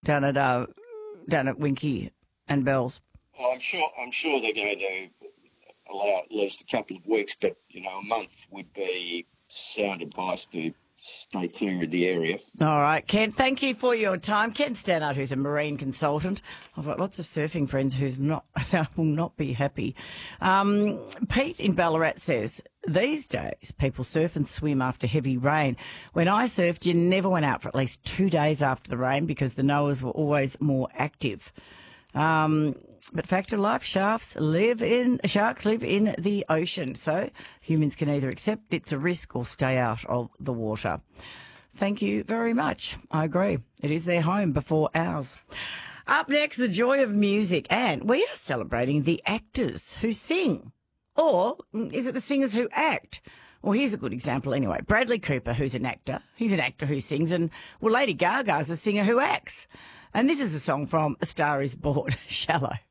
down at Winky and Bells? Well, I'm sure they're going to allow at least a couple of weeks, but a month would be sound advice to stay clear of the area. All right, Ken, thank you for your time. Ken Stannard, who's a marine consultant. I've got lots of surfing friends who will not be happy. Pete in Ballarat says, these days people surf and swim after heavy rain. When I surfed, you never went out for at least 2 days after the rain because the Noahs were always more active. But fact of life, sharks live in the ocean, so humans can either accept it's a risk or stay out of the water. Thank you very much. I agree. It is their home before ours. Up next, the joy of music, and we are celebrating the actors who sing. Or is it the singers who act? Well, here's a good example anyway. Bradley Cooper, who's an actor. He's an actor who sings, and Lady Gaga's a singer who acts. And this is a song from A Star Is Born, Shallow.